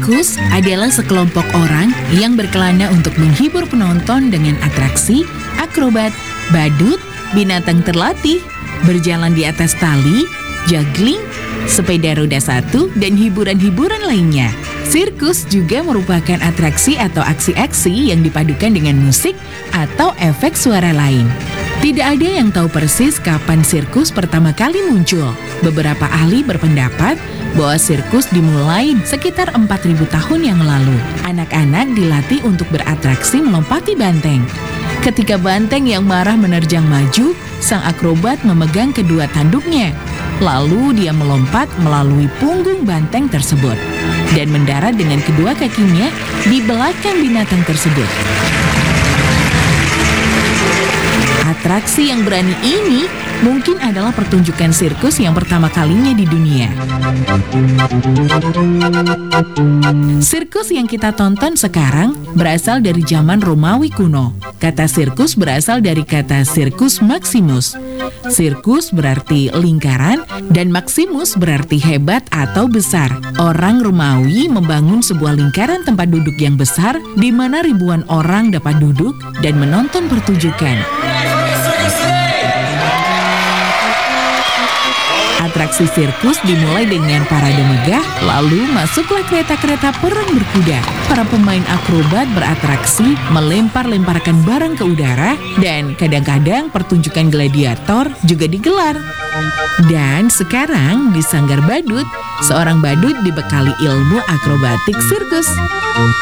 Sirkus adalah sekelompok orang yang berkelana untuk menghibur penonton dengan atraksi, akrobat, badut, binatang terlatih, berjalan di atas tali, juggling, sepeda roda satu, dan hiburan-hiburan lainnya. Sirkus juga merupakan atraksi atau aksi-aksi yang dipadukan dengan musik atau efek suara lain. Tidak ada yang tahu persis kapan sirkus pertama kali muncul. Beberapa ahli berpendapat bahwa sirkus dimulai sekitar 4.000 tahun yang lalu. Anak-anak dilatih untuk beratraksi melompati banteng. Ketika banteng yang marah menerjang maju, sang akrobat memegang kedua tanduknya. Lalu dia melompat melalui punggung banteng tersebut dan mendarat dengan kedua kakinya di belakang binatang tersebut. Atraksi yang berani ini mungkin adalah pertunjukan sirkus yang pertama kalinya di dunia. Sirkus yang kita tonton sekarang berasal dari zaman Romawi kuno. Kata sirkus berasal dari kata Circus Maximus. Sirkus berarti lingkaran dan Maximus berarti hebat atau besar. Orang Romawi membangun sebuah lingkaran tempat duduk yang besar di mana ribuan orang dapat duduk dan menonton pertunjukan. Atraksi sirkus dimulai dengan parade megah, lalu masuklah kereta-kereta perang berkuda. Para pemain akrobat beratraksi melempar-lemparkan barang ke udara, dan kadang-kadang pertunjukan gladiator juga digelar. Dan sekarang di Sanggar Badut, seorang badut dibekali ilmu akrobatik sirkus.